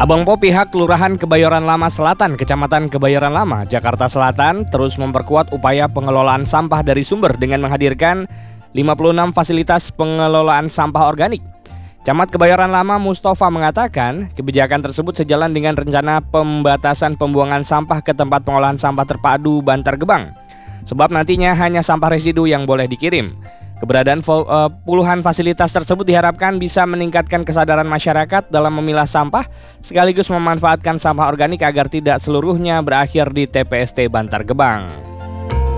Abang Po pihak Kelurahan Kebayoran Lama Selatan, Kecamatan Kebayoran Lama, Jakarta Selatan terus memperkuat upaya pengelolaan sampah dari sumber dengan menghadirkan 56 fasilitas pengelolaan sampah organik. Camat Kebayoran Lama Mustafa mengatakan kebijakan tersebut sejalan dengan rencana pembatasan pembuangan sampah ke tempat pengolahan sampah terpadu Bantar Gebang. Sebab nantinya hanya sampah residu yang boleh dikirim. Keberadaan puluhan fasilitas tersebut diharapkan bisa meningkatkan kesadaran masyarakat dalam memilah sampah sekaligus memanfaatkan sampah organik agar tidak seluruhnya berakhir di TPST Bantar Gebang.